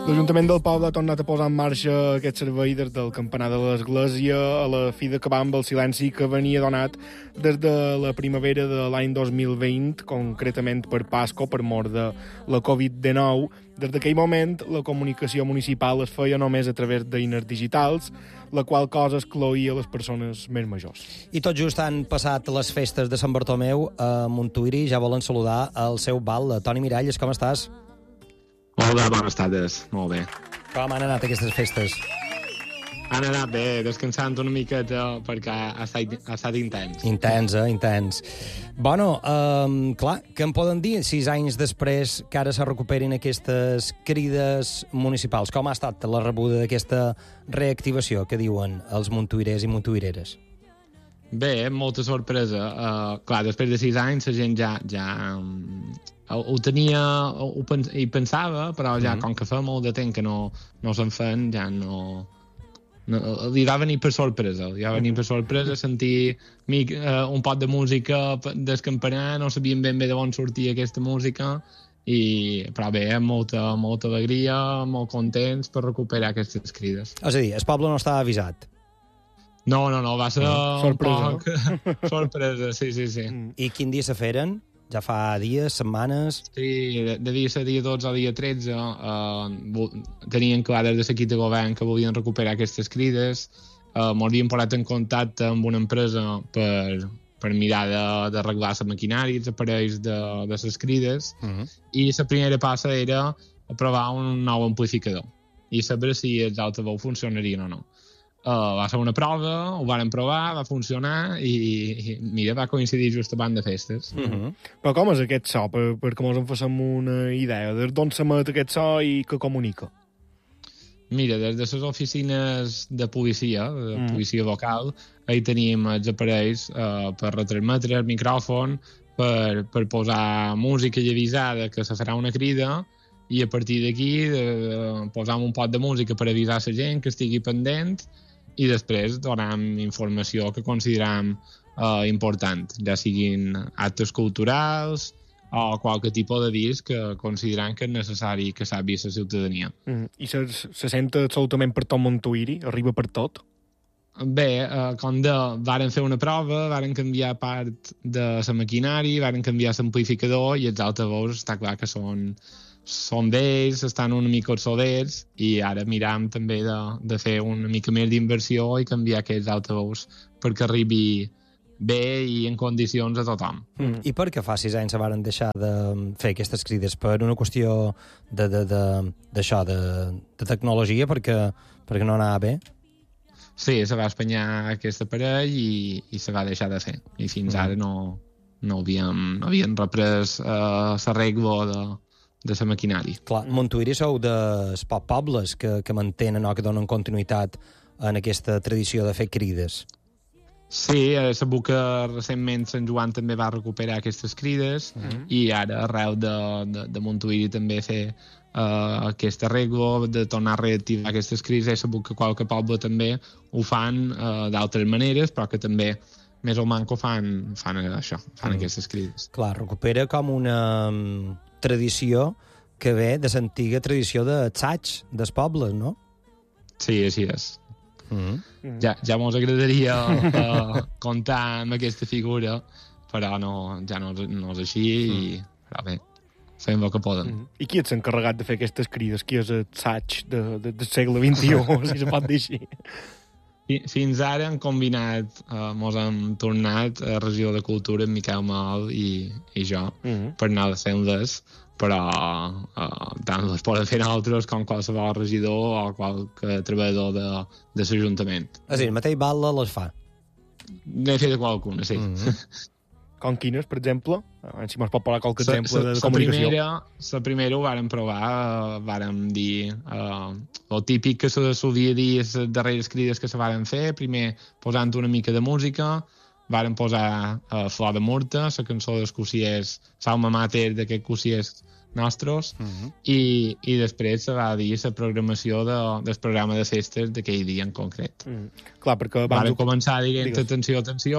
L'Ajuntament del Poble ha tornat a posar en marxa aquest servei des del campanar de l'església a la fi d'acabar amb el silenci que venia donat des de la primavera de l'any 2020, concretament per Pasco, per mort de la Covid-19. Des d'aquell moment, la comunicació municipal es feia només a través d'eines digitals, la qual cosa excloïa les persones més majors. I tot just han passat les festes de Sant Bartomeu a Montuïri. Ja volen saludar el seu val. Toni Miralles, com estàs? Hola, bones tardes. Molt bé. Com han anat aquestes festes? Han anat bé, descansant una miqueta perquè ha estat intens. Intens. Bueno, clar, què em poden dir 6 anys després que ara se recuperin aquestes crides municipals? Com ha estat la rebuda d'aquesta reactivació que diuen els montuirers i montuireres? Bé, molta sorpresa. Clar, després de 6 anys la gent ja ho tenia i pensava, però ja com que fa molt de temps que no se'n fan, ja no li va venir per sorpresa. Sentir un pot de música del campanar, no sabien ben bé d'on sortia aquesta música, però bé, amb molta alegria, molt contents per recuperar aquestes crides. És a dir, el poble no estava avisat. No, va ser sorpresa. un poc sorpresa, sí. I quin dia se feren? Ja fa dies, setmanes? Sí, devia ser dia 12 o dia 13. Tenien clar des de l'equip de govern que volien recuperar aquestes crides. Ens havien posat en contacte amb una empresa per mirar d'arreglar la maquinària, els aparells de les crides, i la primera passa era provar un nou amplificador i saber si els altaveus funcionarien o no. Va ser una prova, ho vàrem provar, va funcionar i mira, va coincidir just abans de festes. Però com és aquest so? Perquè ens en facem una idea. D'on s'emet aquest so i què comunica? Mira, des de les oficines de policia local, ahí tenim els aparells per retransmetre el micròfon, per posar música i avisar que se farà una crida, i a partir d'aquí posam un pot de música per avisar la gent que estigui pendent, i després donem informació que consideram important, ja siguin actes culturals o qualque tipus d'avís que consideram que és necessari que sàpiga la ciutadania. I se sent absolutament per tot Montuïri? Arriba per tot? Bé, varen fer una prova, varen canviar part de la maquinària, varen canviar l'amplificador i els altaveus està clar que són vells, estan una mica obsolets, i ara miram també de fer una mica més d'inversió i canviar aquests altaveus perquè arribi bé i en condicions a tothom. I per què fa 6 anys se varen deixar de fer aquestes crides? Per una qüestió d'això, de tecnologia, perquè no anava bé? Sí, se va espanyar aquest aparell i se va deixar de fer. I fins ara no havíem reprès l'arreglo de la maquinària. Clar, Montuïri sou dels pobles que mantenen o que donen continuïtat en aquesta tradició de fer crides. Sí, sabut que recentment Sant Joan també va recuperar aquestes crides i ara arreu de Montuïri també fer aquest arreglo de tornar a reactivar aquestes crides. He sabut que qualque poble també ho fan d'altres maneres, però que també més o manco fan això, fan aquestes crides. Clar, recupera com una tradició que ve de l'antiga tradició d'assaig dels pobles, no? Sí, així és. Ja mos agradaria comptar amb aquesta figura, però ja no és així, però bé, fem el que podem. I qui és encarregat de fer aquestes crides? Qui és assaig del segle XXI, si se pot dir així? Fins ara hem combinat, mos hem tornat a Regió de Cultura, en Miquel Mal i jo, per anar a fer-les, però tant les poden fer altres com qualsevol regidor o qualque treballador de l'Ajuntament. És a dir, el mateix Batlle les fa? N'he fet qualcuna, sí. Com quines, per exemple? Si mos pot posar qualque exemple de comunicació. La primera ho vàrem provar, vàrem dir el típic que se solia dir les darreres crides que se varen fer, primer posant una mica de música, varen posar Flor de Murta, la cançó dels cossiers, l'alma mater d'aquests cossiers nostres, i després se va dir la programació del programa de festes d'aquell dia en concret. Clar, perquè varen començar dient atenció,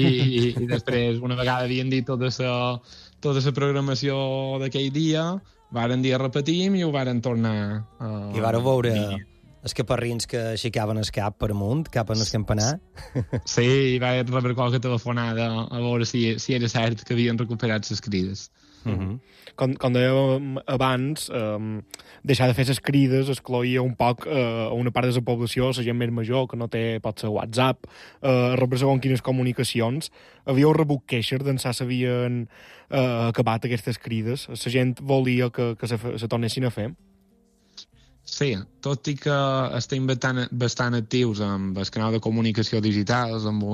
i després, una vegada havien dit tota la programació d'aquell dia, varen dir repetim i ho varen tornar I vareu veure els caparrins que aixecaven el cap per amunt, cap en el campanar. Sí, i va rebre qualque telefonada a veure si era cert que havien recuperat les crides. Com dèiem abans, deixar de fer les crides excloïa un poc a una part de la població, la gent més major, que no té potser WhatsApp, rebre segons quines comunicacions. Havíeu rebut queixes d'en s'havien acabat aquestes crides? La gent volia que se tornessin a fer? Sí, tot i que estem bastant actius amb el canal de comunicació digitals, amb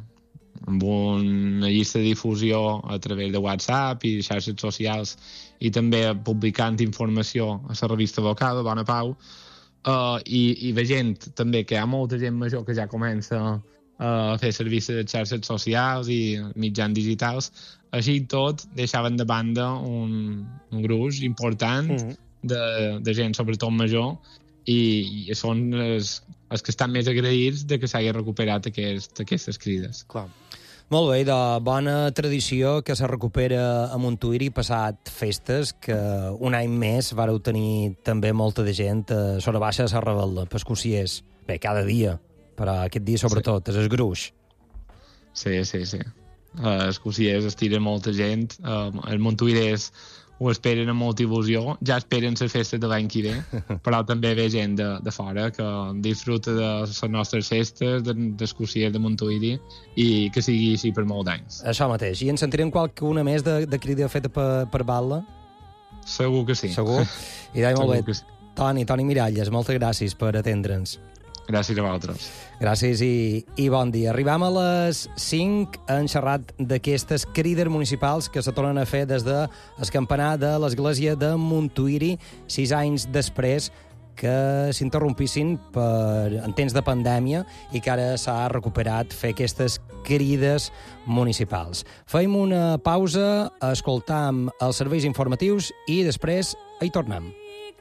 una llista de difusió a través de WhatsApp i xarxes socials i també publicant informació a la revista local, Bona Pau, i veient també que hi ha molta gent major que ja comença a fer servicis de xarxes socials i mitjans digitals, així tot deixaven de banda un gruix important de gent, sobretot major, i són els que estan més agraïts de que s'hagi recuperat aquestes crides. Clar. Molt bé, de bona tradició que se recupera a Montuïri passat festes, que un any més vareu tenir també molta de gent a Sora Baixa a la Rebel·la, pescuciers. Bé, cada dia, però aquest dia sobretot, és el gruix. Sí. Els cuciers estiren molta gent, els montuïrers ho esperen amb molta il·lusió, ja esperen les festes de l'any que ve, però també ve gent de fora que disfruta de les nostres festes, dels cuciers de Montuïri, i que sigui així per molts anys. Això mateix. I en sentirem qualcuna més de crida feta per Batla? Segur que sí. Segur? I molt bé. Sí. Toni Miralles, moltes gràcies per atendre'ns. Gràcies a vosaltres. Gràcies i bon dia. Arribam a les 5 en xerrat d'aquestes crides municipals que se tornen a fer des del campanar de l'església de Montuïri 6 anys després que s'interrompissin en temps de pandèmia i que ara s'ha recuperat fer aquestes crides municipals. Feim una pausa, escoltam els serveis informatius i després hi tornem.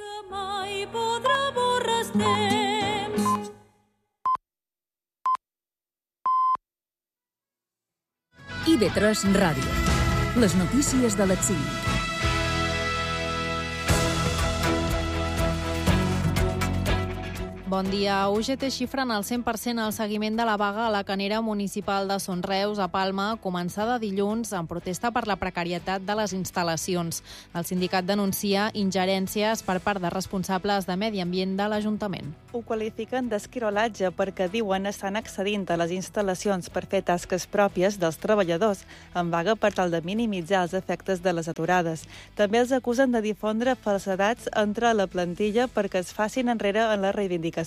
IB3 Ràdio. Les notícies de l'exili. Bon dia. UGT xifren al 100% el seguiment de la vaga a la canera municipal de Son Reus, a Palma, començada dilluns en protesta per la precarietat de les instal·lacions. El sindicat denuncia ingerències per part de responsables de medi ambient de l'Ajuntament. Ho qualifiquen d'esquirolatge perquè diuen estan accedint a les instal·lacions per fer tasques pròpies dels treballadors en vaga per tal de minimitzar els efectes de les aturades. També els acusen de difondre falsedats entre la plantilla perquè es facin enrere en la reivindicació.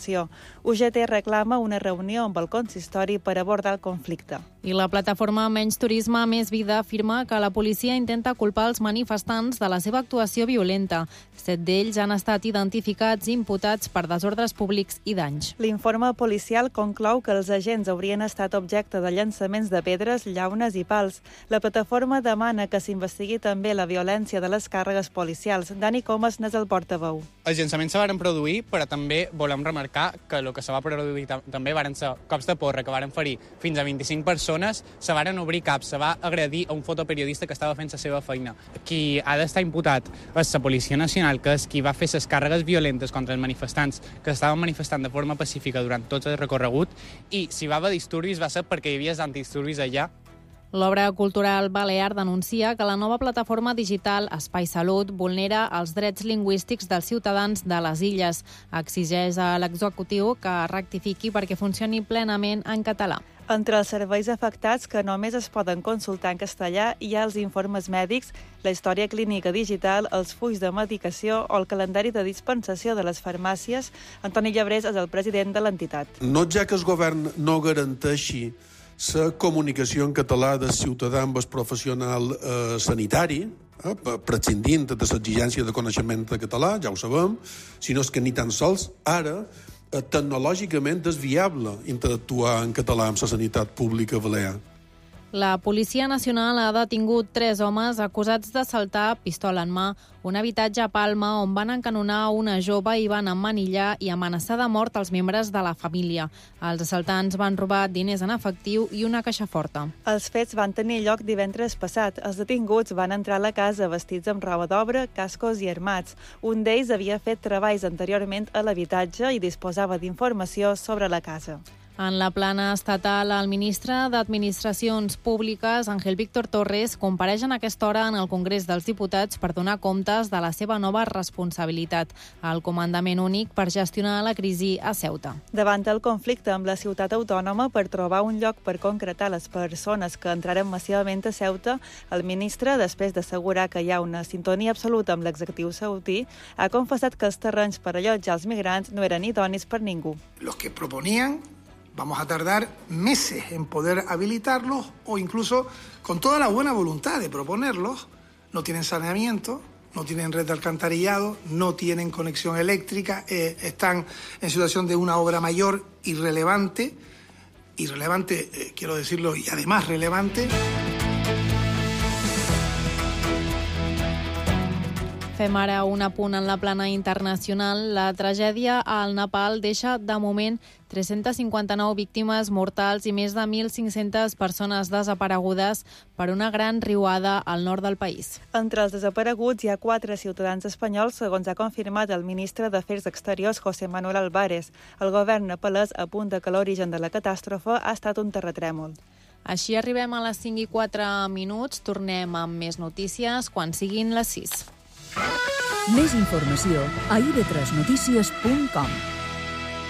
UGT reclama una reunió amb el consistori per abordar el conflicte. I la plataforma Menys Turisme, Més Vida afirma que la policia intenta culpar els manifestants de la seva actuació violenta. 7 d'ells han estat identificats i imputats per desordres públics i danys. L'informe policial conclou que els agents haurien estat objecte de llançaments de pedres, llaunes i pals. La plataforma demana que s'investigui també la violència de les càrregues policials. Dani Comas n'és el portaveu. Els llançaments se varen produir, però també volem remarcar que el que se va produir també varen ser cops de porra que varen ferir fins a 25 persones, se varen obrir caps, se va agredir a un fotoperiodista que estava fent la seva feina. Qui ha d'estar imputat és la Policia Nacional, que és qui va fer les càrregues violentes contra els manifestants que estaven manifestant de forma pacífica durant tot el recorregut, i si va haver disturbis va ser perquè hi havia antidisturbis allà. L'Obra Cultural Balear denuncia que la nova plataforma digital Espai Salut vulnera els drets lingüístics dels ciutadans de les illes. Exigeix a l'executiu que rectifiqui perquè funcioni plenament en català. Entre els serveis afectats que només es poden consultar en castellà hi ha els informes mèdics, la història clínica digital, els fulls de medicació o el calendari de dispensació de les farmàcies. Antoni Llebrés és el president de l'entitat. No ja que el govern no garanteixi la comunicació en català del ciutadà amb el professional sanitari, prescindint de l'exigència de coneixement de català, ja ho sabem, sinó que ni tan sols ara tecnològicament és viable interactuar en català amb la sanitat pública balear. La Policia Nacional ha detingut 3 homes acusats d'assaltar, pistola en mà, un habitatge a Palma on van encanonar una jove i van emmanillar i amenaçar de mort els membres de la família. Els assaltants van robar diners en efectiu i una caixa forta. Els fets van tenir lloc divendres passat. Els detinguts van entrar a la casa vestits amb roba d'obra, cascos i armats. Un d'ells havia fet treballs anteriorment a l'habitatge i disposava d'informació sobre la casa. En la plana estatal, el ministre d'Administracions Públiques, Ángel Víctor Torres, compareix en aquesta hora en el Congrés dels Diputats per donar comptes de la seva nova responsabilitat, el comandament únic per gestionar la crisi a Ceuta. Davant el conflicte amb la ciutat autònoma per trobar un lloc per concretar les persones que entraren massivament a Ceuta, el ministre, després d'assegurar que hi ha una sintonia absoluta amb l'executiu ceutí, ha confessat que els terrenys per allotjar els migrants no eren idonis per ningú. Los que proponían, vamos a tardar meses en poder habilitarlos o incluso con toda la buena voluntad de proponerlos, no tienen saneamiento, no tienen red de alcantarillado, no tienen conexión eléctrica, están en situación de una obra mayor irrelevante, quiero decirlo, y además relevante. Fem ara un apunt en la plana internacional. La tragèdia al Nepal deixa, de moment, 359 víctimes mortals i més de 1.500 persones desaparegudes per una gran riuada al nord del país. Entre els desapareguts hi ha 4 ciutadans espanyols, segons ha confirmat el ministre d'Afers Exteriors, José Manuel Álvarez. El govern nepalès apunta que l'origen de la catàstrofe ha estat un terratrèmol. Així arribem a les 5:04. Tornem amb més notícies quan siguin les 6. Més informació a ib3notícies.com.